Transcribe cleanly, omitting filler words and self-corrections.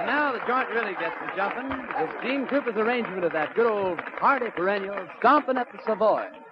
now the joint really gets to jumping. It's Gene Cooper's arrangement of that good old hearty perennial, Stompin' at the Savoy.